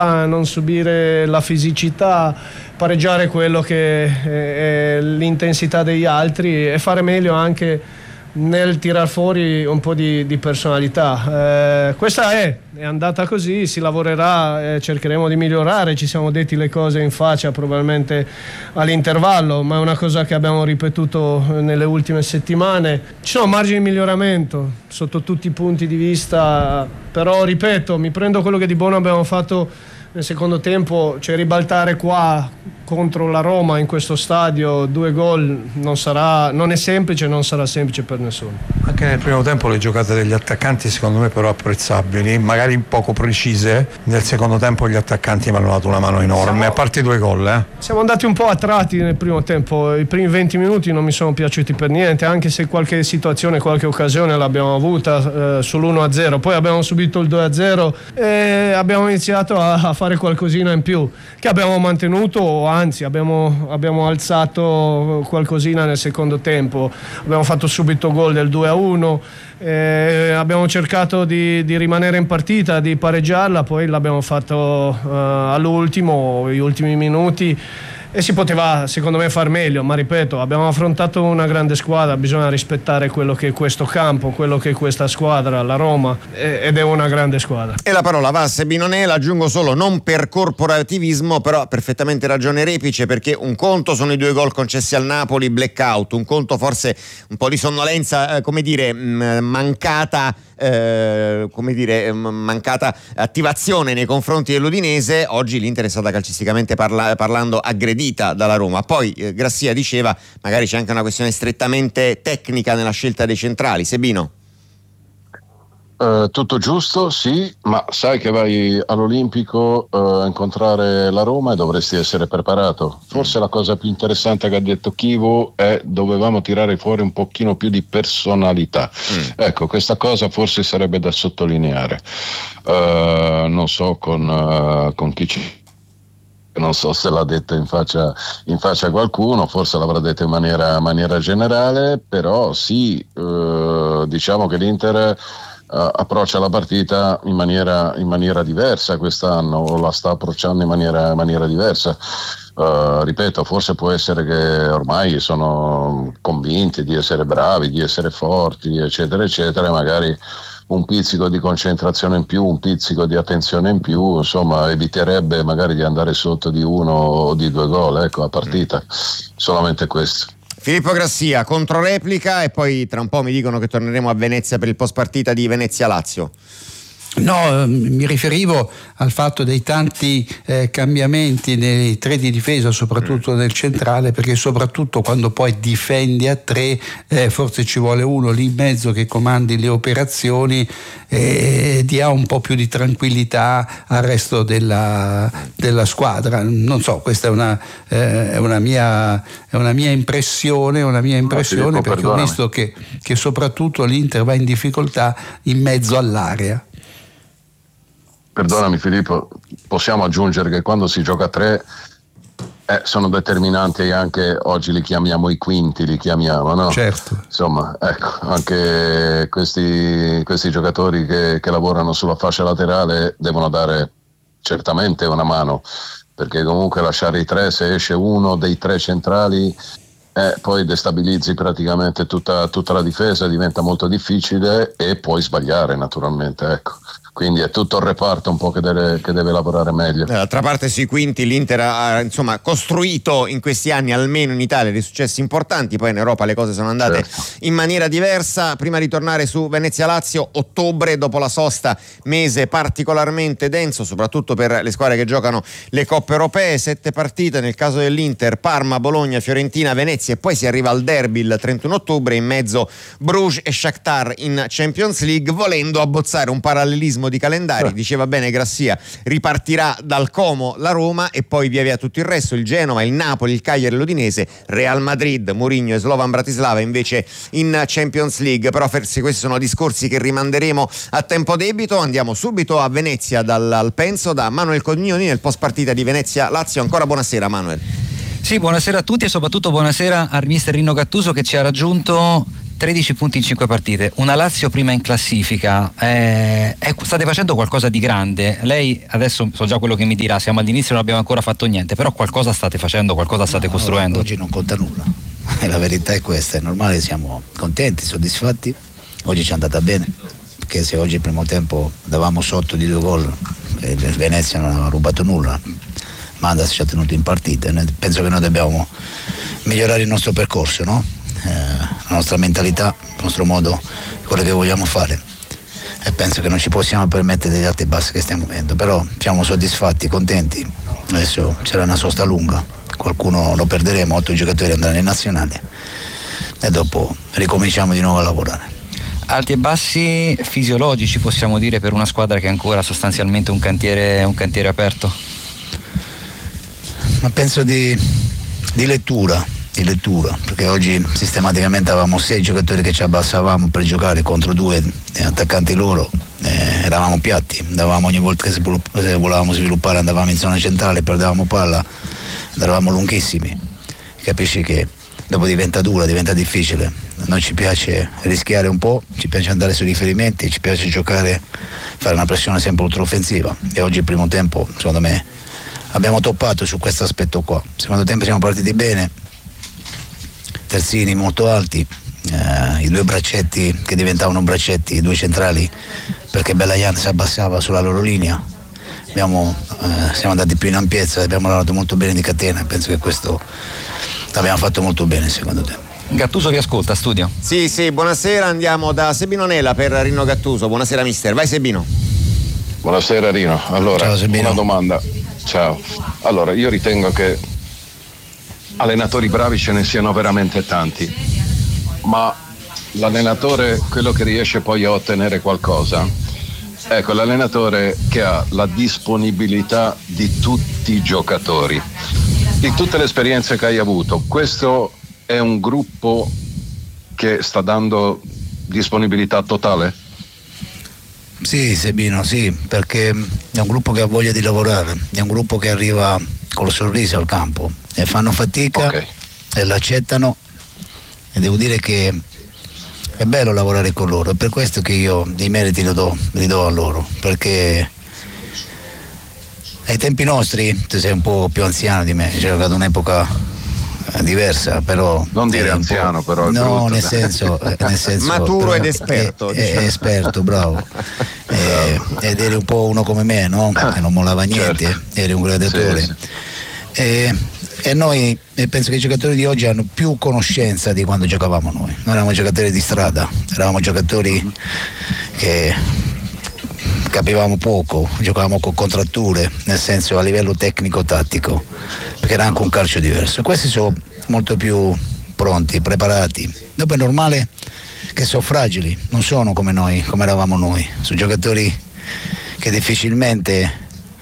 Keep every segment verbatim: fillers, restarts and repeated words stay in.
non subire la fisicità, pareggiare quello che è, è l'intensità degli altri e fare meglio anche nel tirar fuori un po' di, di personalità. Eh, questa è, è andata così, si lavorerà, eh, cercheremo di migliorare, ci siamo detti le cose in faccia probabilmente all'intervallo, ma è una cosa che abbiamo ripetuto nelle ultime settimane. Ci sono margini di miglioramento sotto tutti i punti di vista, però ripeto, mi prendo quello che di buono abbiamo fatto nel secondo tempo, cioè ribaltare qua contro la Roma in questo stadio due gol non sarà, non è semplice, non sarà semplice per nessuno. Anche nel primo tempo le giocate degli attaccanti secondo me però apprezzabili, magari poco precise. Nel secondo tempo gli attaccanti mi hanno dato una mano enorme, siamo, a parte i due gol. Eh. Siamo andati un po' a tratti nel primo tempo, i primi venti minuti non mi sono piaciuti per niente, anche se qualche situazione, qualche occasione l'abbiamo avuta eh, sull'uno a zero, poi abbiamo subito il due a zero e abbiamo iniziato a, a fare qualcosina in più, che abbiamo mantenuto, anzi abbiamo, abbiamo alzato qualcosina nel secondo tempo, abbiamo fatto subito gol del due a uno, eh, abbiamo cercato di, di rimanere in partita, di pareggiarla, poi l'abbiamo fatto uh, all'ultimo, gli ultimi minuti, e si poteva secondo me far meglio, ma ripeto, abbiamo affrontato una grande squadra, bisogna rispettare quello che è questo campo, quello che è questa squadra, la Roma, ed è una grande squadra. E la parola va a Sebinonella, aggiungo solo, non per corporativismo, però ha perfettamente ragione Repice, perché un conto sono i due gol concessi al Napoli, blackout, un conto forse un po' di sonnolenza, eh, come dire, mh, mancata Eh, come dire mancata attivazione nei confronti dell'Udinese. Oggi l'Inter è stata calcisticamente parla- parlando aggredita dalla Roma. Poi eh, Grassia diceva magari c'è anche una questione strettamente tecnica nella scelta dei centrali. Sebino? Uh, tutto giusto, sì, ma sai che vai all'Olimpico uh, a incontrare la Roma e dovresti essere preparato. Forse la cosa più interessante che ha detto Chivo è dovevamo tirare fuori un pochino più di personalità. Mm. Ecco, questa cosa forse sarebbe da sottolineare. Uh, non so con, uh, con chi ci... Non so se l'ha detto in faccia, in faccia a qualcuno, forse l'avrà detto in maniera, maniera generale, però sì, uh, diciamo che l'Inter Uh, approccia la partita in maniera, in maniera diversa quest'anno, o la sta approcciando in maniera, maniera diversa. Uh, ripeto, forse può essere che ormai sono convinti di essere bravi, di essere forti, eccetera, eccetera, magari un pizzico di concentrazione in più, un pizzico di attenzione in più, insomma, eviterebbe magari di andare sotto di uno o di due gol, ecco, a partita. Solamente questo. Filippo Grassia, controreplica, e poi tra un po' mi dicono che torneremo a Venezia per il post partita di Venezia-Lazio. No, mi riferivo al fatto dei tanti eh, cambiamenti nei tre di difesa, soprattutto nel centrale, perché soprattutto quando poi difendi a tre eh, forse ci vuole uno lì in mezzo che comandi le operazioni e eh, dia un po' più di tranquillità al resto della, della squadra. Non so, questa è una, eh, è una mia è una mia impressione, una mia impressione no, perché perdonami. Ho visto che, che soprattutto l'Inter va in difficoltà in mezzo all'area. Perdonami Filippo, possiamo aggiungere che quando si gioca a tre eh, sono determinanti anche, oggi li chiamiamo i quinti, li chiamiamo, no? Certo. Insomma, ecco, anche questi, questi giocatori che, che lavorano sulla fascia laterale devono dare certamente una mano, perché comunque lasciare i tre, se esce uno dei tre centrali, eh, poi destabilizzi praticamente tutta, tutta la difesa, diventa molto difficile e puoi sbagliare naturalmente, ecco. Quindi è tutto il reparto un po' che deve, che deve lavorare meglio. D'altra parte sui quinti l'Inter ha insomma costruito in questi anni, almeno in Italia, dei successi importanti, poi in Europa le cose sono andate certo. in maniera diversa. Prima di tornare su Venezia-Lazio, ottobre dopo la sosta, mese particolarmente denso, soprattutto per le squadre che giocano le coppe europee, sette partite nel caso dell'Inter: Parma, Bologna, Fiorentina, Venezia, e poi si arriva al derby il trentuno ottobre, in mezzo Bruges e Shakhtar in Champions League, volendo abbozzare un parallelismo di calendari. Diceva bene Grassia, ripartirà dal Como la Roma e poi via via tutto il resto, il Genova, il Napoli, il Cagliari, l'Udinese, Real Madrid, Mourinho e Slovan Bratislava invece in Champions League. Però forse questi sono discorsi che rimanderemo a tempo debito. Andiamo subito a Venezia dal Alpenso da Manuel Cognoni nel post partita di Venezia-Lazio. Ancora buonasera Manuel. Sì, buonasera a tutti e soprattutto buonasera al mister Rino Gattuso, che ci ha raggiunto tredici punti in cinque partite, una Lazio prima in classifica, eh, eh, state facendo qualcosa di grande. Lei adesso so già quello che mi dirà, siamo all'inizio e non abbiamo ancora fatto niente, però qualcosa state facendo, qualcosa state no, costruendo. Oggi non conta nulla, la verità è questa, è normale, siamo contenti, soddisfatti, oggi ci è andata bene, perché se oggi il primo tempo davamo sotto di due gol e il Venezia non aveva rubato nulla, Mandas ci ha tenuto in partita, penso che noi dobbiamo migliorare il nostro percorso, no? eh, la nostra mentalità, il nostro modo, quello che vogliamo fare, e penso che non ci possiamo permettere degli alti e bassi che stiamo avendo, però siamo soddisfatti, contenti. Adesso c'era una sosta lunga, qualcuno lo perderemo, otto giocatori andranno in nazionale e dopo ricominciamo di nuovo a lavorare. Alti e bassi fisiologici, possiamo dire, per una squadra che è ancora sostanzialmente un cantiere, un cantiere aperto? Ma penso di, di lettura, di lettura, perché oggi sistematicamente avevamo sei giocatori che ci abbassavamo per giocare contro due attaccanti loro, eh, eravamo piatti, andavamo ogni volta che se volevamo sviluppare andavamo in zona centrale, perdevamo palla, eravamo lunghissimi. Capisci che dopo diventa dura, diventa difficile. A noi ci piace rischiare un po', ci piace andare sui riferimenti, ci piace giocare, fare una pressione sempre ultraoffensiva, e oggi il primo tempo secondo me abbiamo toppato su questo aspetto qua. Secondo tempo siamo partiti bene, terzini molto alti, eh, i due braccetti che diventavano braccetti, i due centrali, perché Belayan si abbassava sulla loro linea. Abbiamo, eh, siamo andati più in ampiezza, abbiamo lavorato molto bene di catena, e penso che questo l'abbiamo fatto molto bene secondo tempo. Gattuso vi ascolta, studio. Sì, sì, buonasera, andiamo da Sebino Nella per Rino Gattuso. Buonasera mister, vai Sebino. Buonasera Rino, allora Ciao, Sebino. Una domanda. Ciao, allora io ritengo che allenatori bravi ce ne siano veramente tanti, ma l'allenatore, quello che riesce poi a ottenere qualcosa, ecco, l'allenatore che ha la disponibilità di tutti i giocatori, di tutte le esperienze che hai avuto. Questo è un gruppo che sta dando disponibilità totale? Sì, Sebino, sì, perché è un gruppo che ha voglia di lavorare, è un gruppo che arriva col sorriso al campo e fanno fatica, okay, e l'accettano, e devo dire che è bello lavorare con loro, è per questo che io i meriti li do, li do a loro, perché ai tempi nostri, tu sei un po' più anziano di me, c'è stata un'epoca diversa, però non dire anziano, però è no, brutto, nel senso, nel senso maturo però, ed esperto, è, diciamo. è esperto, bravo, eh, ed eri un po' uno come me, no? Che non mollava niente, certo, eri un gladiatore, sì, sì. E, e noi e penso che i giocatori di oggi hanno più conoscenza di quando giocavamo noi. Noi eravamo giocatori di strada, eravamo giocatori che capivamo poco, giocavamo con contratture, nel senso a livello tecnico-tattico, perché era anche un calcio diverso. Questi sono molto più pronti, preparati. Dopo è normale che sono fragili, non sono come noi, come eravamo noi. Sono giocatori che difficilmente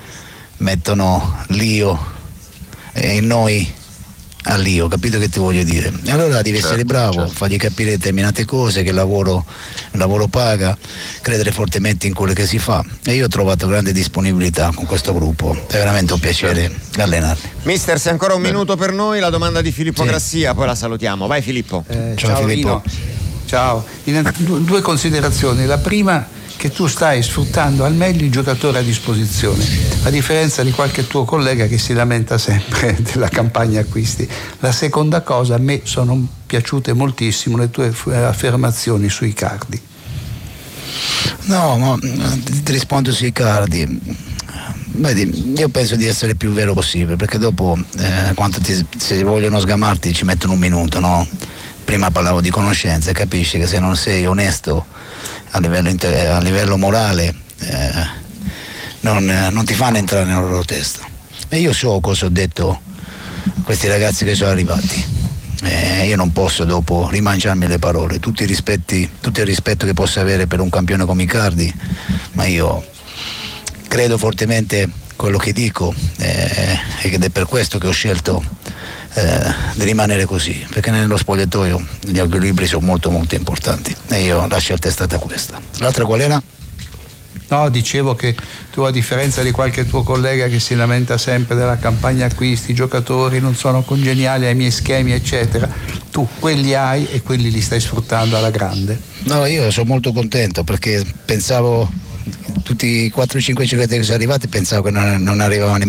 mettono l'io in noi all'io, capito che ti voglio dire? E allora devi essere certo, bravo, certo. fargli capire determinate cose, che il lavoro, il lavoro paga, credere fortemente in quello che si fa, e io ho trovato grande disponibilità con questo gruppo, è veramente un piacere certo. allenarli. Mister, se ancora un Beh. minuto per noi, la domanda di Filippo sì. Grassia, poi la salutiamo. Vai Filippo. Eh, ciao, ciao Filippo. Rino. Ciao, due considerazioni. La prima, che tu stai sfruttando al meglio i giocatori a disposizione, a differenza di qualche tuo collega che si lamenta sempre della campagna acquisti. La seconda cosa, a me sono piaciute moltissimo le tue affermazioni sui Icardi. No, ma ti rispondo sui Icardi. Vedi, io penso di essere il più vero possibile, perché dopo eh, quando ti, se vogliono sgamarti ci mettono un minuto, no? Prima parlavo di conoscenza, e capisci che se non sei onesto a livello, inter- a livello morale eh, non, eh, non ti fanno entrare nella loro testa. E io so cosa ho detto a questi ragazzi che sono arrivati, eh, io non posso dopo rimangiarmi le parole, tutti i rispetti, tutto il rispetto che posso avere per un campione come Icardi, ma io credo fortemente quello che dico, eh, ed è per questo che ho scelto Eh, di rimanere così, perché nello spogliatoio gli equilibri sono molto molto importanti, e io la scelta è stata questa. L'altra qual era? No, dicevo che tu, a differenza di qualche tuo collega che si lamenta sempre della campagna acquisti, i giocatori non sono congeniali ai miei schemi eccetera, tu quelli hai e quelli li stai sfruttando alla grande. No, io sono molto contento perché pensavo tutti i quattro cinque giocatori che sono arrivati pensavo che non, non arrivavano nemmeno